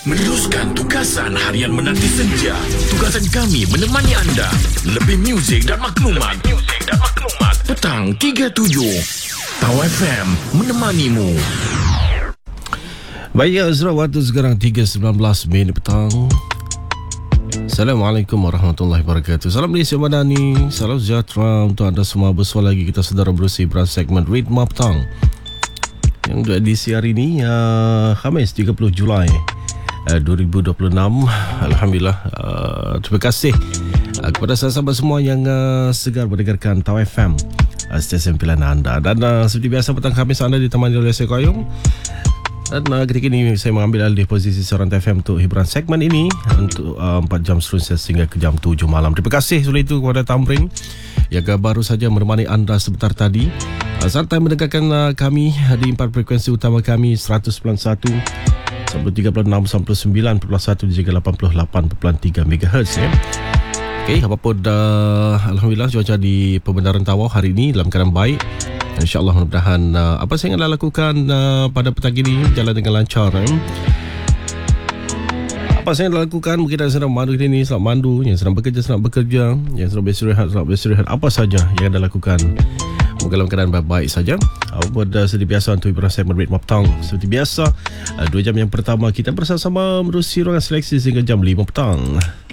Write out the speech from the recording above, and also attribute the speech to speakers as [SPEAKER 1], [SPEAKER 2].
[SPEAKER 1] Meneruskan tugasan harian menanti senja. Tugasan kami menemani anda. Lebih muzik dan maklumat. Petang 37 Tau FM menemanimu.
[SPEAKER 2] Baik, waktu sekarang 3.19 minit petang. Assalamualaikum warahmatullahi wabarakatuh. Salam Malaysia Madani. Salam sejahtera untuk anda semua. Bersuara lagi kita sedara berusi beras segmen Ritma Petang yang untuk edisi hari ini Khamis 30 Julai 2026. Alhamdulillah. Terima kasih kepada sahabat semua yang segar mendengarkan Tau FM, stesen pilihan anda. Dan seperti biasa petang Khamis anda ditemani oleh saya Qayyum. Dan ketika ini saya mengambil alih posisi siaran TFM untuk hiburan segmen ini untuk 4 jam seterusnya sehingga ke jam 7 malam. Terima kasih sudah itu kepada Tamrin yang baru saja menemani anda sebentar tadi. Serta mendengarkan kami di 4 frekuensi utama kami 191, 136, 99.1 dan juga 88.3 MHz ya. Okey, apapun alhamdulillah cuaca di Perbendaharaan Tawau hari ini dalam keadaan baik. InsyaAllah mudah-mudahan apa saya ingin lakukan pada petang ini berjalan dengan lancar. Apa saya ingin lakukan, mungkin ada sedang mandu ini, selamat mandu. Yang sedang bekerja, yang sedang beristirahat, apa saja yang anda lakukan, moga dalam keadaan baik-baik saja. Apapun seperti biasa untuk hiburan segmen Ritma Petang. Seperti biasa 2 jam yang pertama kita bersama-sama menerusi ruangan seleksi sehingga jam 5 petang.